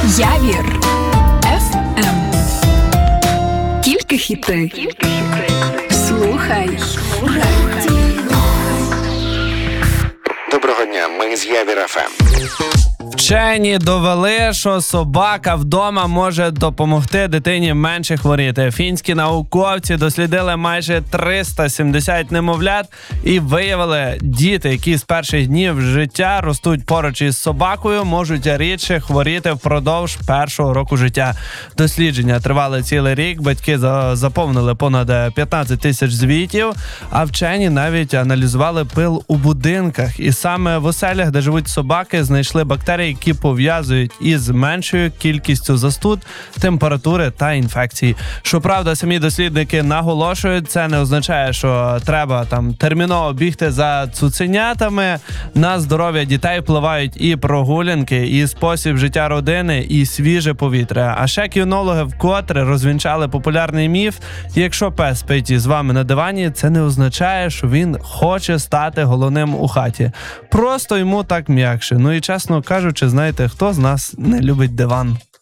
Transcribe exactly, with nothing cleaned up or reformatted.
Явір еф ем. Тільки хіти. Слухай. Доброго дня, ми з Явір еф ем. Вчені довели, що собака вдома може допомогти дитині менше хворіти. Фінські науковці дослідили майже триста сімдесят немовлят і виявили, діти, які з перших днів життя ростуть поруч із собакою, можуть рідше хворіти впродовж першого року життя. Дослідження тривали цілий рік, батьки заповнили понад п'ятнадцять тисяч звітів, а вчені навіть аналізували пил у будинках. І саме в оселях, де живуть собаки, знайшли бактерії, які пов'язують із меншою кількістю застуд, температури та інфекцій. Щоправда, самі дослідники наголошують, це не означає, що треба там терміново бігти за цуценятами. На здоров'я дітей впливають і прогулянки, і спосіб життя родини, і свіже повітря. А ще кінологи вкотре розвінчали популярний міф: якщо пес спить із вами на дивані, це не означає, що він хоче стати головним у хаті. Просто йому так м'якше. Ну і чесно кажучи, знаєте, хто з нас не любить диван?